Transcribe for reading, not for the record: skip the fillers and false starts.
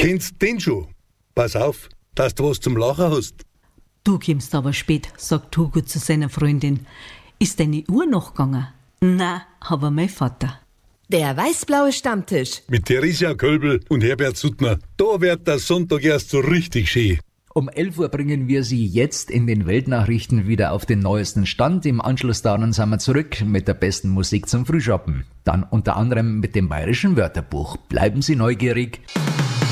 Kennst den schon? Pass auf, dass du was zum Lachen hast. Du kommst aber spät, sagt Hugo zu seiner Freundin. Ist deine Uhr noch gegangen? Na, aber mein Vater. Der weißblaue Stammtisch. Mit Theresia Kölbel und Herbert Suttner. Da wird der Sonntag erst so richtig schön. Um 11 Uhr bringen wir Sie jetzt in den Weltnachrichten wieder auf den neuesten Stand. Im Anschluss daran sind wir zurück mit der besten Musik zum Frühschoppen. Dann unter anderem mit dem Bayerischen Wörterbuch. Bleiben Sie neugierig.